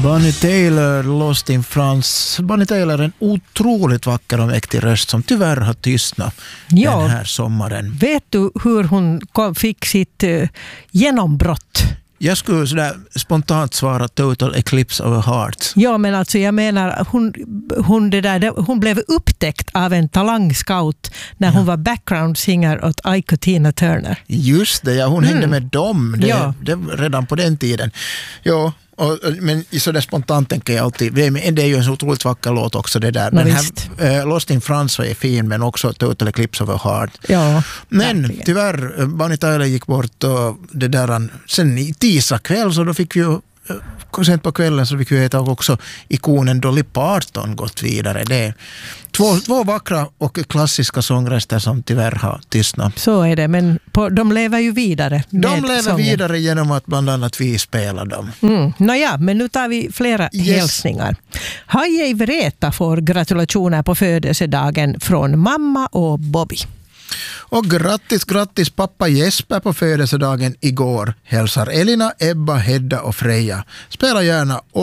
Bonnie Tyler, Lost in France. Bonnie Tyler är en otroligt vacker och mäktig röst som tyvärr har tystnat den här sommaren. Vet du hur hon fick sitt genombrott? Jag skulle sådär spontant svara Total Eclipse of a Heart. Ja, men alltså jag menar hon blev upptäckt av en talangscout när hon var background singer åt Ike och Tina Turner. Just det, ja, hon hängde med dem det redan på den tiden. Ja. Men så där spontant tänker jag alltid, det är ju en så otroligt vacker låt också det där. Den här Lost in France var fin, men också Total Eclipse of a Heart. Ja, men verkligen. Tyvärr, Bonnie Tyler gick bort och det där, sen i tisdag kväll så då fick vi ju sent på kvällen så fick vi veta också ikonen Dolly Parton gått vidare. Det är två vackra och klassiska sångröster som tyvärr har tystnat. Så är det, men de lever ju vidare. De lever vidare genom att bland annat vi spelar dem. Nåja, men nu tar vi flera hälsningar. Hajej Vreta får gratulationer på födelsedagen från mamma och Bobby. Och grattis pappa Jesper på födelsedagen igår. Hälsar Elina, Ebba, Hedda och Freja. Spela gärna